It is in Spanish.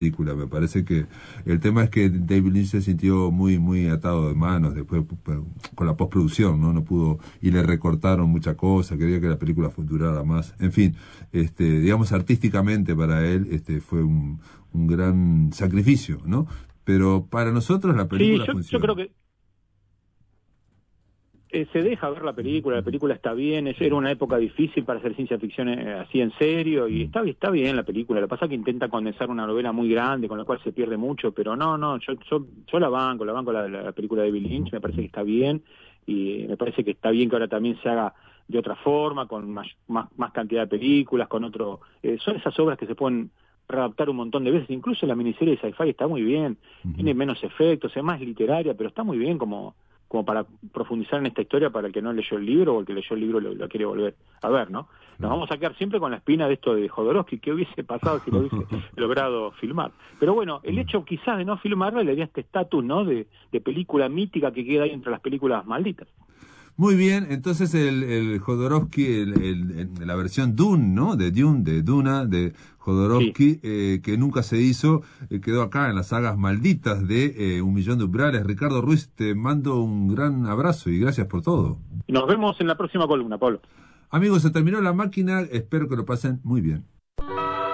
película. Me parece que el tema es que David Lynch se sintió muy atado de manos después con la postproducción, ¿no? No pudo, y le recortaron mucha cosa, quería que la película durara más. En fin, digamos artísticamente para él, fue un gran sacrificio, ¿no? Pero para nosotros la Sí, película yo creo funciona. que se deja ver la película está bien, era una época difícil para hacer ciencia ficción así en serio, y Mm. está bien la película. Lo que pasa es que intenta condensar una novela muy grande, con la cual se pierde mucho, pero no, yo la película de Bill Lynch, me parece que está bien, y me parece que está bien que ahora también se haga de otra forma, con más cantidad de películas, con otro... son esas obras que se pueden readaptar un montón de veces, incluso la miniserie de sci-fi está muy bien, Ujú. tiene menos efectos, es más literaria, pero está muy bien como para profundizar en esta historia para el que no leyó el libro o el que leyó el libro lo quiere volver a ver, ¿no? Nos Claro. vamos a quedar siempre con la espina de esto de Jodorowsky, qué hubiese pasado si lo hubiese logrado filmar. Pero bueno, el hecho quizás de no filmarla le dio este estatus, ¿no? De película mítica que queda ahí entre las películas malditas. Muy bien, entonces el Jodorowsky, la versión Dune, ¿no? De Dune, de Duna, de Sí. Jodorowsky, que nunca se hizo, quedó acá en las sagas malditas de Un Millón de Umbrales. Ricardo Ruiz, te mando un gran abrazo y gracias por todo. Nos vemos en la próxima columna, Pablo. Amigos, se terminó la máquina, espero que lo pasen muy bien.